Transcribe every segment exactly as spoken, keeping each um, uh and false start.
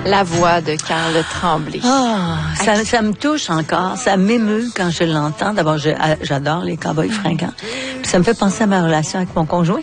La voix de Karl Tremblay. Ah, ça, ça me touche encore. Ça m'émeut quand je l'entends. D'abord, je, j'adore les Cowboys fringants. Puis ça me fait penser à ma relation avec mon conjoint.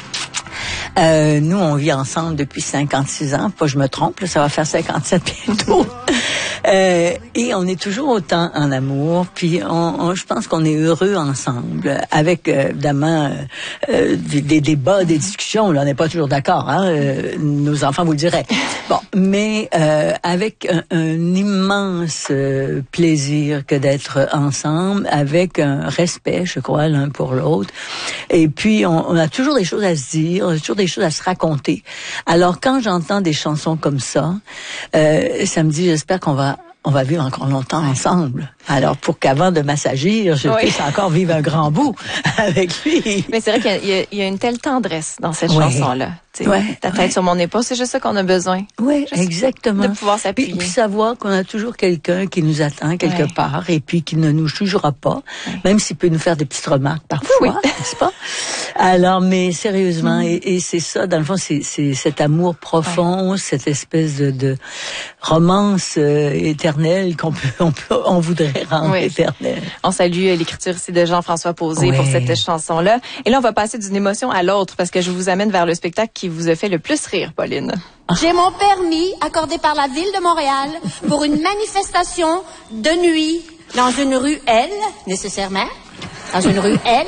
Euh, nous, on vit ensemble depuis cinquante-six ans. Pas je me trompe, là, ça va faire cinquante-sept bientôt. Euh, et on est toujours autant en amour, puis on, on, je pense qu'on est heureux ensemble, avec euh, évidemment euh, des, des débats, des discussions. Là, on n'est pas toujours d'accord, hein, euh, nos enfants vous le diraient. Bon, mais euh, avec un, un immense euh, plaisir que d'être ensemble, avec un respect, je crois, l'un pour l'autre. Et puis, on, on a toujours des choses à se dire, on a toujours des choses à se raconter. Alors, quand j'entends des chansons comme ça, euh, ça me dit, j'espère qu'on va on va vivre encore longtemps ensemble. Alors, pour qu'avant de m'assagir, je oui. puisse encore vivre un grand bout avec lui. Mais c'est vrai qu'il y a, il y a une telle tendresse dans cette oui. chanson-là. Ouais, ta tête ouais. sur mon épaule, c'est juste ça qu'on a besoin. Oui, exactement. De pouvoir s'appuyer. Puis, puis savoir qu'on a toujours quelqu'un qui nous attend quelque ouais. part et puis qui ne nous jugera pas, ouais. même s'il peut nous faire des petites remarques parfois, oui. n'est-ce pas? Alors, mais sérieusement, mm. et, et c'est ça, dans le fond, c'est, c'est cet amour profond, ouais. cette espèce de, de romance euh, éternelle qu'on peut, on peut, on voudrait rendre oui. éternelle. On salue l'écriture ici de Jean-François Posé oui. pour cette chanson-là. Et là, on va passer d'une émotion à l'autre parce que je vous amène vers le spectacle qui vous a fait le plus rire, Pauline. J'ai mon permis accordé par la Ville de Montréal pour une manifestation de nuit dans une rue L, nécessairement, dans une rue L,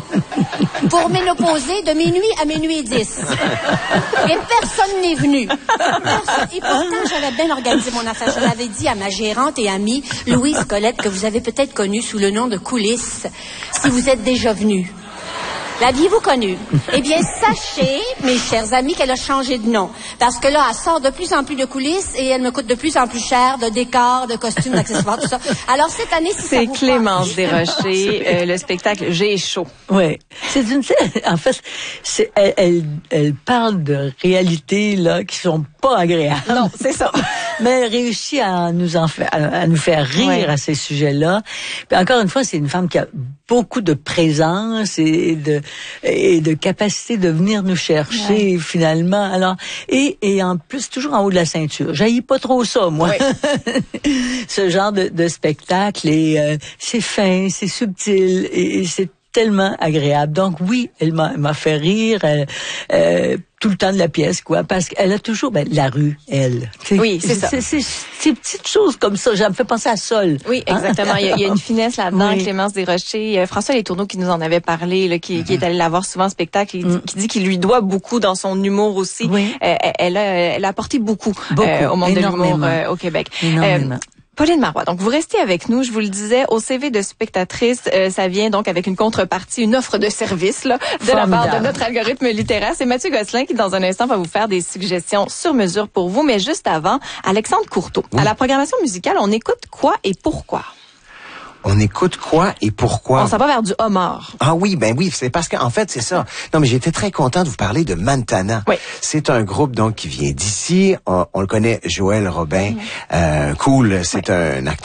pour ménopauser de minuit à minuit dix. Et personne n'est venu. Personne. Et pourtant, j'avais bien organisé mon affaire. Je l'avais dit à ma gérante et amie, Louise Colette, que vous avez peut-être connue sous le nom de Coulisses, si vous êtes déjà venue. L'aviez-vous connue? Eh bien, sachez, mes chers amis, qu'elle a changé de nom. Parce que là, elle sort de plus en plus de coulisses et elle me coûte de plus en plus cher de décors, de costumes, d'accessoires, tout ça. Alors, cette année, si c'est ça vous Clémence Desrochers, euh, le spectacle J'ai chaud. Oui. C'est une, en fait, c'est, elle, elle, elle parle de réalités, là, qui sont pas agréables. Non, c'est ça. Mais elle réussit à nous en faire, à nous faire rire ouais. à ces sujets-là. Puis encore une fois, c'est une femme qui a beaucoup de présence et de, et de capacité de venir nous chercher, ouais. finalement. Alors, et, et en plus, toujours en haut de la ceinture. J'haïs pas trop ça, moi. Oui. Ce genre de, de spectacle, et euh, c'est fin, c'est subtil, et, et c'est tellement agréable. Donc oui, elle m'a, elle m'a fait rire elle, euh, tout le temps de la pièce, quoi, parce qu'elle a toujours ben, la rue, elle. T'sais, oui, c'est ça. C'est, c'est, ces petites choses comme ça, ça me fait penser à Sol. Oui, exactement. Hein? Il, y a, il y a une finesse là-dedans. Oui. Clémence Desrochers, euh, François Letourneau qui nous en avait parlé, là, qui, mm-hmm. qui est allé la voir souvent en spectacle, il, mm. qui dit qu'il lui doit beaucoup dans son humour aussi. Oui. Euh, elle, a, elle a apporté beaucoup, beaucoup euh, au monde de l'humour euh, au Québec. Énormément. Euh, Pauline Marois, donc vous restez avec nous, je vous le disais, au C V de spectatrice, euh, ça vient donc avec une contrepartie, une offre de service là, de Formidable. La part de notre algorithme littéraire. C'est Mathieu Gosselin qui, dans un instant, va vous faire des suggestions sur mesure pour vous. Mais juste avant, Alexandre Courteau. Oui. À la programmation musicale, on écoute quoi et pourquoi? On écoute quoi et pourquoi? On s'en va vers du homard. Ah oui, ben oui, c'est parce qu'en fait, c'est ça. Non, mais j'étais très content de vous parler de Montana. Oui. C'est un groupe, donc, qui vient d'ici. On, on le connaît, Joël Robin. Mm. Euh, cool, c'est oui. un acteur